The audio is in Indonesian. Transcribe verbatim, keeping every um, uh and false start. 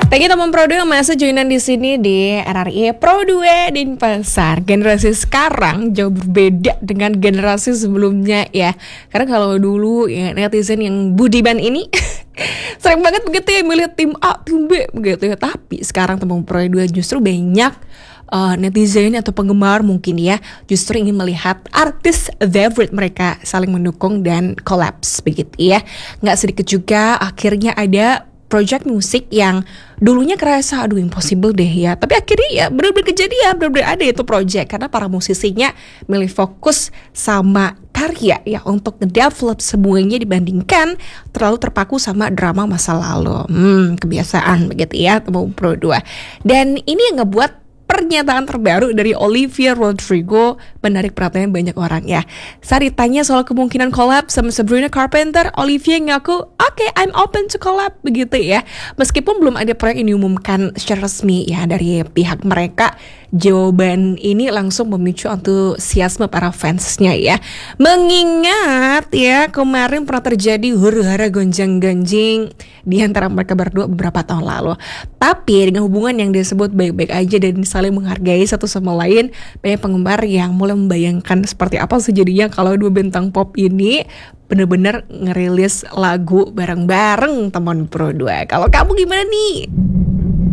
Thank you teman Pro dua yang masih joinan di sini di R R I Pro dua Denpasar. Generasi sekarang jauh berbeda dengan generasi sebelumnya ya. Karena kalau dulu ya netizen yang budiman ini sering banget begitu ya milih tim A, tim B begitu ya. Tapi sekarang teman Pro dua justru banyak uh, netizen atau penggemar mungkin ya justru ingin melihat artis favorite mereka saling mendukung dan collapse begitu ya. Nggak sedikit juga akhirnya ada project musik yang dulunya kerasa aduh impossible deh ya, tapi akhirnya ya benar-benar kejadian, benar-benar ada itu project karena para musisinya milih fokus sama karya ya untuk nge-develop semuanya dibandingkan terlalu terpaku sama drama masa lalu. Hmm, kebiasaan begitu ya teman Pro dua. Dan ini yang ngebuat pernyataan terbaru dari Olivia Rodrigo menarik perhatian banyak orang ya. Saat ditanya soal kemungkinan collab sama Sabrina Carpenter, Olivia ngaku, oke, okay, I'm open to collab begitu ya. Meskipun belum ada proyek yang diumumkan secara resmi ya dari pihak mereka, jawaban ini langsung memicu antusiasme para fansnya ya. Mengingat ya kemarin pernah terjadi huru-hara gonjang-ganjing di antara mereka berdua beberapa tahun lalu. Tapi dengan hubungan yang disebut baik-baik aja dan saling menghargai satu sama lain, banyak penggemar yang mulai membayangkan seperti apa sejadinya kalau dua bintang pop ini benar-benar ngerilis lagu bareng-bareng teman Pro dua. Kalau kamu gimana nih?